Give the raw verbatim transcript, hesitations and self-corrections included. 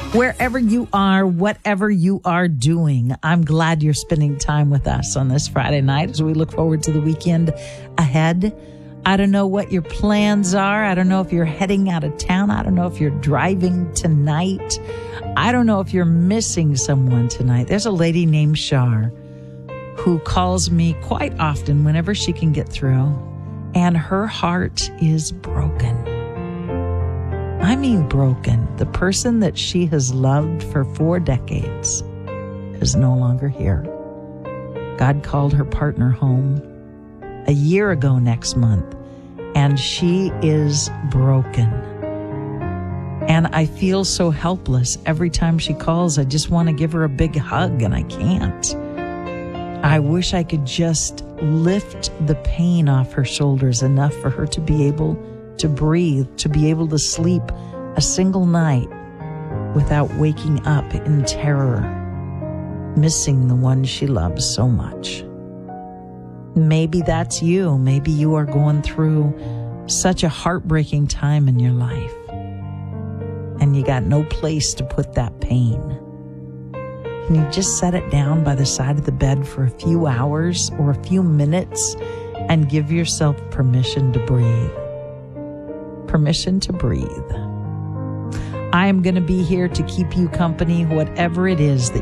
Wherever you are, whatever you are doing, I'm glad you're spending time with us on this Friday night as we look forward to the weekend ahead. I don't know what your plans are. I don't know if you're heading out of town. I don't know if you're driving tonight. I don't know if you're missing someone tonight. There's a lady named Shar who calls me quite often whenever she can get through, and her heart is broken. I mean broken. The person that she has loved for four decades is no longer here. God called her partner home a year ago next month, and she is broken. And I feel so helpless every time she calls. I just want to give her a big hug, and I can't. I wish I could just lift the pain off her shoulders enough for her to be able to breathe, to be able to sleep a single night without waking up in terror, missing the one she loves so much. Maybe that's you. Maybe you are going through such a heartbreaking time in your life, and you got no place to put that pain. Can you just set it down by the side of the bed for a few hours or a few minutes and give yourself permission to breathe? Permission to breathe. I am going to be here to keep you company, whatever it is that